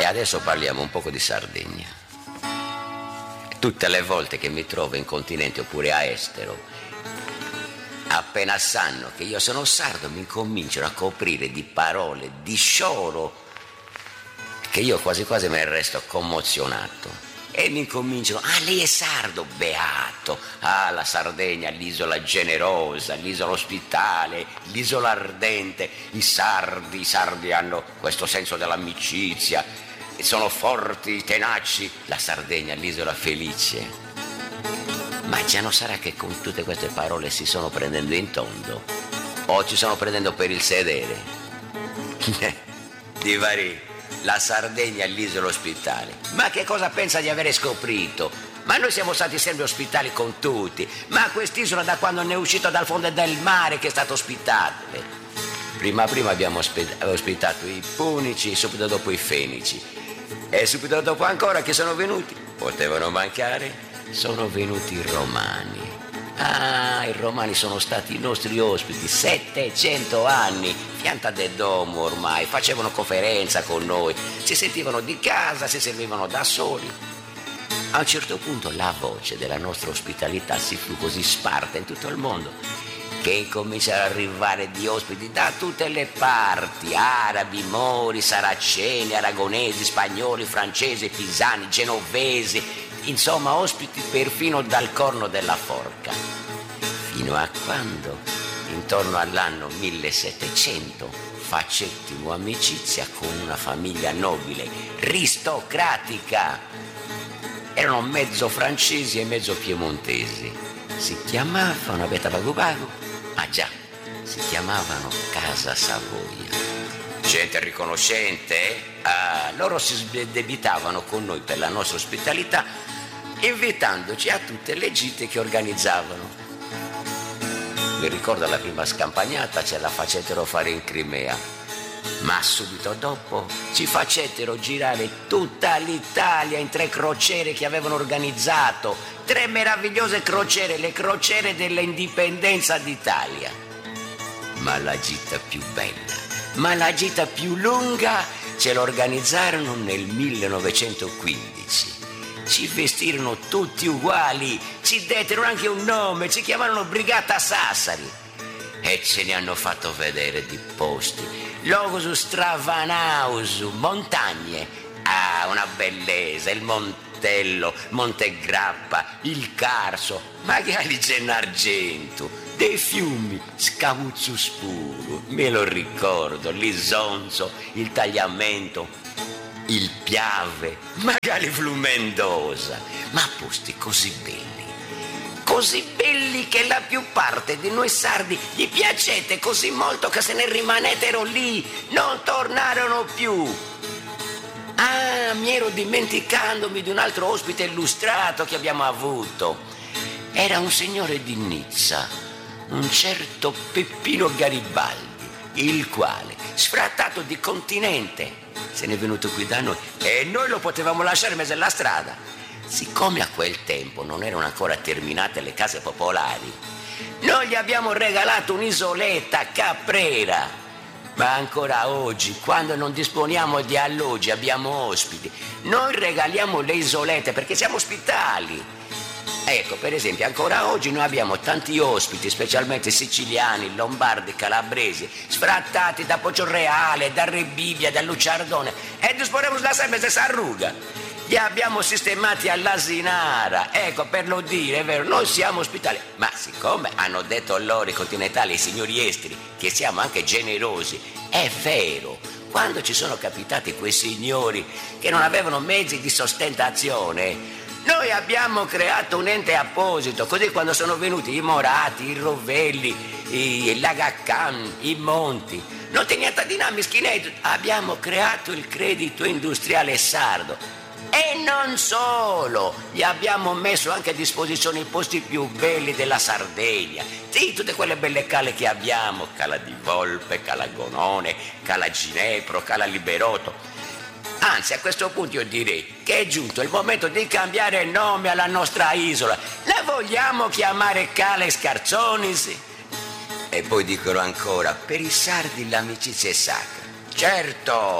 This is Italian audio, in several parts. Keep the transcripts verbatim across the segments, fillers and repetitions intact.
adesso parliamo un poco di Sardegna. Tutte le volte che mi trovo in continente oppure a estero, appena sanno che io sono sardo, mi cominciano a coprire di parole, di scioro, che io quasi quasi me ne resto commozionato. E mi cominciano, ah, lei è sardo, beato, ah, la Sardegna, l'isola generosa, l'isola ospitale, l'isola ardente, i sardi, i sardi hanno questo senso dell'amicizia, sono forti, tenaci, la Sardegna, l'isola felice. Ma già non sarà che con tutte queste parole si sono prendendo in tondo? O ci sono prendendo per il sedere? Di vari... La Sardegna è l'isola ospitale. Ma che cosa pensa di avere scoprito? Ma noi siamo stati sempre ospitali con tutti. Ma quest'isola da quando ne è uscito dal fondo del mare che è stato ospitabile? Prima prima abbiamo ospitato i punici, subito dopo i fenici. E subito dopo ancora che sono venuti? Potevano mancare? Sono venuti i romani. Ah, i romani sono stati i nostri ospiti, settecento anni, pianta del domo ormai, facevano conferenza con noi, si sentivano di casa, si servivano da soli. A un certo punto la voce della nostra ospitalità si fu così sparta in tutto il mondo che incominciarono ad arrivare di ospiti da tutte le parti, arabi, mori, saraceni, aragonesi, spagnoli, francesi, pisani, genovesi, insomma ospiti perfino dal Corno della Forca, fino a quando, intorno all'anno millesettecento, facetimo amicizia con una famiglia nobile, aristocratica. Erano mezzo francesi e mezzo piemontesi. Si chiamavano, Beta Bagu Bagu, ah già, si chiamavano Casa Savoia. Gente riconoscente, eh? Ah, loro si sdebitavano con noi per la nostra ospitalità, invitandoci a tutte le gite che organizzavano. Mi ricordo la prima scampagnata ce la facettero fare in Crimea, ma subito dopo ci facettero girare tutta l'Italia in tre crociere che avevano organizzato, tre meravigliose crociere, le crociere dell'indipendenza d'Italia. Ma la gita più bella, ma la gita più lunga ce l'organizzarono nel millenovecentoquindici. Ci vestirono tutti uguali, ci dettero anche un nome, ci chiamarono Brigata Sassari e ce ne hanno fatto vedere di posti. Logo Stravanausu, montagne, ah, una bellezza, il Montello, Montegrappa, il Carso, magari Gennargentu, dei fiumi, Scavuzzo Spuro, me lo ricordo, l'Isonzo, il Tagliamento, il Piave, magari Flumendosa, ma posti così belli, così belli che la più parte di noi sardi gli piacete così molto che se ne rimanetero lì, non tornarono più. Ah, mi ero dimenticandomi di un altro ospite illustrato che abbiamo avuto. Era un signore di Nizza, un certo Peppino Garibaldi, il quale, sfrattato di continente, se n'è venuto qui da noi e noi lo potevamo lasciare in mezzo alla strada. Siccome a quel tempo non erano ancora terminate le case popolari, noi gli abbiamo regalato un'isoletta a Caprera. Ma ancora oggi, quando non disponiamo di alloggi, abbiamo ospiti, noi regaliamo le isolette perché siamo ospitali. Ecco, per esempio, ancora oggi noi abbiamo tanti ospiti, specialmente siciliani, lombardi, calabresi, sfrattati da Poggiorreale, da Rebibbia, da Luciardone, e disporremo da sempre stessa arruga. Li abbiamo sistemati all'Asinara, ecco, per lo dire, è vero, noi siamo ospitali, ma siccome hanno detto loro i continentali, i signori esteri, che siamo anche generosi, è vero, quando ci sono capitati quei signori che non avevano mezzi di sostentazione, noi abbiamo creato un ente apposito, così quando sono venuti i Morati, i Rovelli, i Lagaccan, i Monti, non c'è niente di mischinetto, abbiamo creato il credito industriale sardo. E non solo, gli abbiamo messo anche a disposizione i posti più belli della Sardegna. Sì, tutte quelle belle cale che abbiamo, Cala di Volpe, Cala Gonone, Cala Ginepro, Cala Liberoto. Anzi, a questo punto io direi che è giunto il momento di cambiare nome alla nostra isola. La vogliamo chiamare Cala Scarzonis? E poi dicono ancora, per i sardi l'amicizia è sacra. Certo,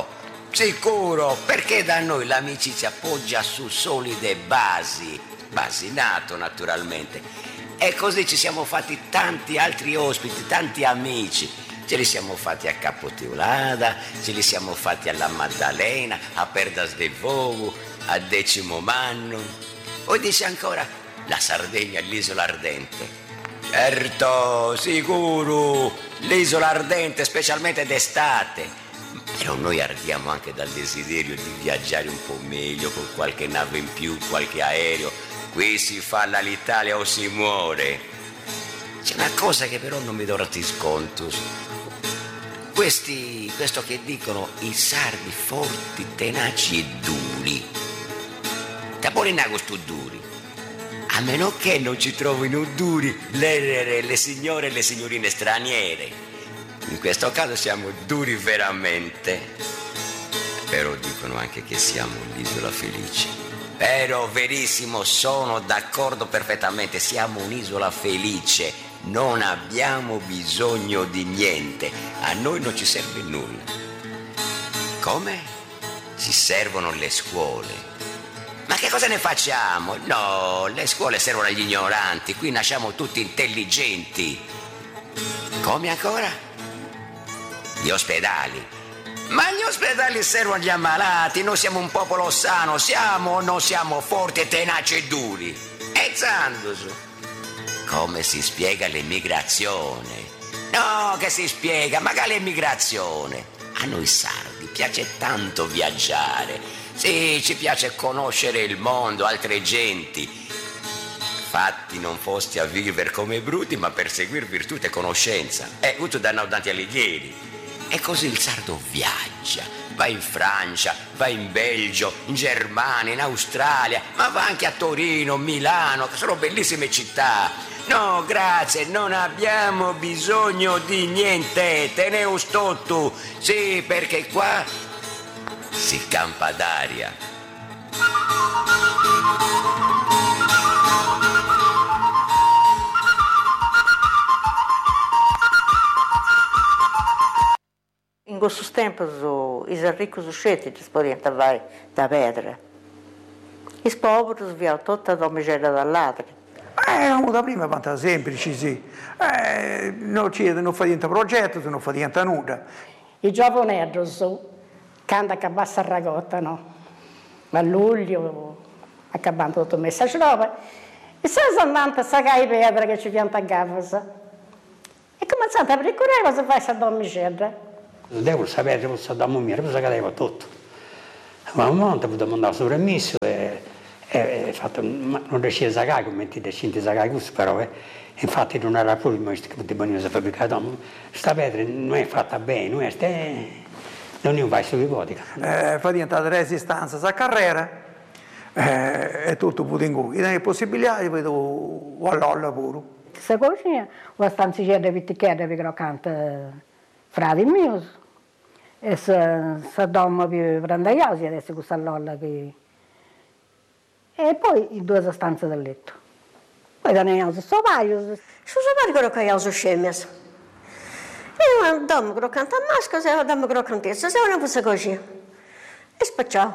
Sicuro, perché da noi l'amicizia poggia su solide basi, basinato naturalmente. E così ci siamo fatti tanti altri ospiti, tanti amici. Ce li siamo fatti a Capoteulada, ce li siamo fatti alla Maddalena, a Perdas de Vogu, a Decimo Manno. Poi dice ancora la Sardegna, l'isola ardente. Certo, sicuro, l'isola ardente, specialmente d'estate. Però noi ardiamo anche dal desiderio di viaggiare un po' meglio, con qualche nave in più, qualche aereo. Qui si fa l'Alitalia o si muore. C'è una cosa che però non mi do sconto. Questi, questo che dicono i sardi forti, tenaci e duri. Da Polinago stu duri. A meno che non ci trovino duri le, le, le signore e le signorine straniere. In questo caso siamo duri veramente. Però dicono anche che siamo l'isola felice. Però verissimo, sono d'accordo perfettamente, siamo un'isola felice. Non abbiamo bisogno di niente, a noi non ci serve nulla. Come? Ci servono le scuole. Ma che cosa ne facciamo? No, le scuole servono agli ignoranti, qui nasciamo tutti intelligenti. Come ancora? Gli ospedali. Ma gli ospedali servono agli ammalati, noi siamo un popolo sano, siamo o non siamo forti, tenaci e duri? E zandoso. Come si spiega l'emigrazione? No, che si spiega, magari l'emigrazione. A noi sardi piace tanto viaggiare. Sì, ci piace conoscere il mondo, altre genti. Fatti non fosti a vivere come bruti, ma per seguire virtù e conoscenza. E tutto danno davanti Alighieri. E così il sardo viaggia. Va in Francia, va in Belgio, in Germania, in Australia, ma va anche a Torino, Milano, che sono bellissime città. No, grazie, non abbiamo bisogno di niente, te ne sto tu. Sì, perché qua si campa d'aria. In questo tempo i ricchi sono scettici podiam vai da pedra. I poveri sviano tutta la misera dall'altro. Eh, non da prima quanto semplice, sì. Eh, non c'è, non fa niente progetto, non fa niente nulla. I giovani quando accabasse a ragottano, a luglio, accabando tutto il mese a roba, e se andando a sagare pedra che ci pianta a gavasa. E cominciate a percorrere cosa fai a dormire. Devo sapere che posso andare a morire, poi si cadeva tutto. Ma un momento potevo andare sopra il misso e, e, e fatto, non riuscivo a sagare come ti decidi a sagare questo, però eh, infatti non era proprio che potevo venire a fabbricare. Questa pedra non è fatta bene, non è, è, non è un vai sull'ipotica. Eh, fa diventare resistenza a carriera eh, e tutto può in cui. E possibilità di vedo all'olla pure. Questa cucina, una stanzicella pitticchiera per croccante frati miei. E se, se dormo più prendaiausi adesso questa lolla che... E poi in due stanze del letto. Poi da ne ho sovaio. Su sovaio quello che ho scemmes. Io dormo croccante a masca, se dormo croccantezza, se non fosse così. E spacciao.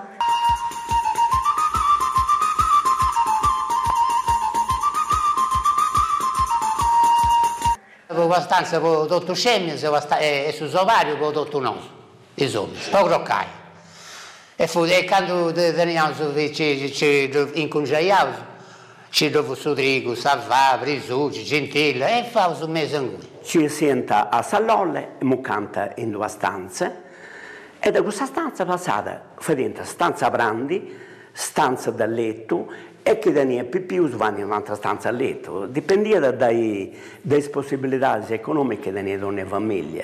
Con la stanza con tutto scemmes e su sovaio con tutto no. Insomma, poi croccai. E, fu, e quando veniamo incontraiamo, ci trovo su trigo, salva, prisucci, gentile, e fa un mese in cui. Ci senta a Sallolle, e canta in due stanze, e da questa stanza passata, fa dentro stanza prandi, stanza da letto, e che da ne più vanno in un'altra stanza a letto. Dipendeva dalle possibilità economiche delle donne e famiglie.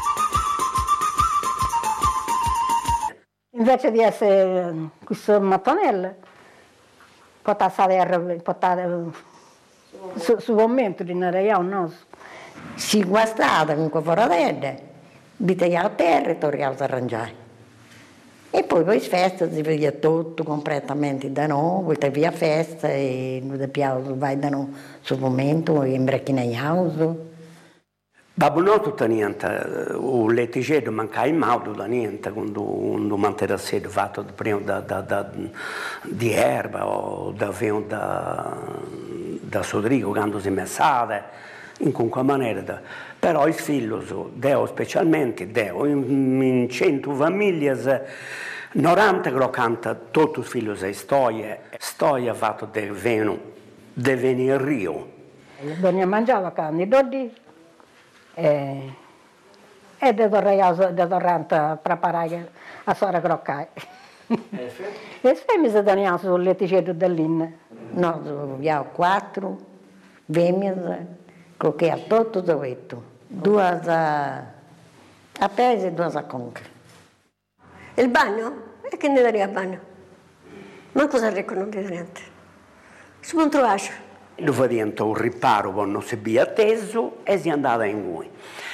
Invece di essere questo mattonello, poteva salire, poteva su, su momento di andare a un no. Si guastava con quel foradelle, bitteglia a terra e torniamo a arrangiare. E poi poi festa si vede tutto completamente da noi, poi via festa e noi dobbiamo vai da noi sul momento e in brecchina house. Babbo nostro tenia un letticello, mancava in mauto da niente, quando un mantello fatto prima da, da, da, di erba o da, da, da sodrigo quando si messava, in qualche maniera. Da, però i figli, deo specialmente, deo, in, in cento famiglie, novanta croccanta tutti i figli e storie, storie fatte del vino, del venire in Rio. Donna mangiava carne, dodi. E, e da torrente preparare a sora croccare. E le femmine tenevano sul letticello dell'inne. Noi abbiamo quattro femmine, che a tutto dov'etto. Due a, a Pesi e due a Conca. Il bagno? E che ne daria a bagno? Ma cosa ricco non vede niente. Si può trovare. Lo facevano un riparo quando si via atteso e si andava in cui.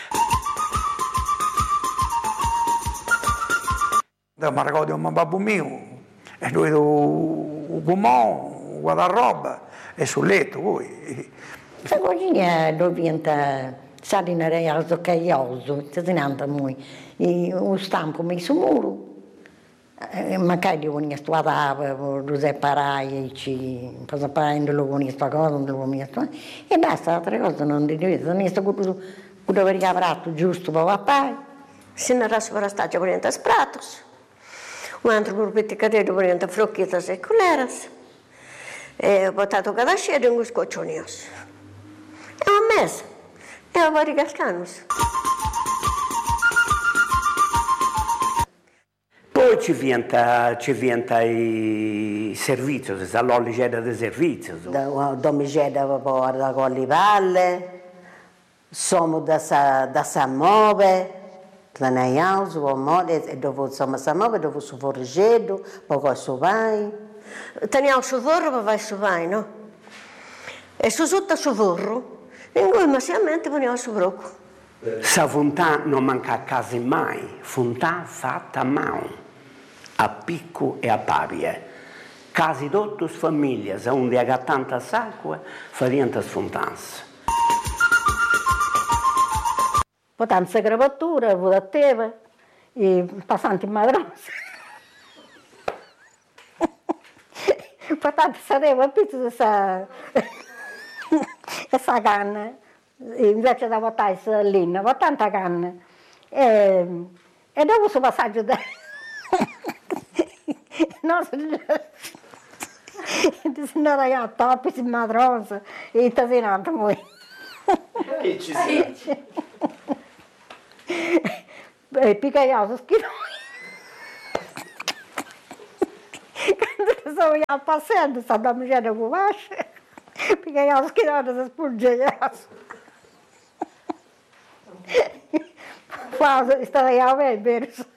Mi ricordo un babbo mio, e lui un gomò, guardaroba, e sul letto, poi. La cucina diventa salinare al zoccaioso, si tenanta molto. Un stampo messo sul muro. Magari io veniva studiare, lo separai, ci separai, non lo veniva questa cosa, non lo veniva studiare, e basta, altre cose non ti devi, non è stato quello che aveva prato giusto per papà. Se non era per stare per niente spratos, un altro gruppo di cadere per niente frocchite e coleras, e ho portato cada scena in un scoccionios. E ho messo, e ho vari calcanos. Poi ci viene, ci viene i servizi, l'olligetta dei servizi. Domiceda da Colli Valle, siamo da, da Samove, da Naiauso, e dopo siamo Samove, dopo su Forgedo, poi su Vai. Teniamo su Vorro, poi vai su Vai, no? E su sotto su Vorro, in cui massivamente veniamo su Brocco. Sa fontana non manca quasi mai, fontana fatta a mano. A picco e a papie. Quasi tutte le famiglie, onde ha tanta acqua, facevano le fontane. Poi tante creature, votative, i passanti in madronza. Poi tanto sapeva pizza questa questa canna, invece di votare l'inna, votare tanta canna. E, e dopo questo passaggio da... No, se non era io a toppi, si madronza, e ti sei nato poi. Che ci sia? E pica io, sono schifo. Quando stavo io passando, sta domicendo con vasce, pica io, sono schifo, si spulge io. Qua stava io a me, vero?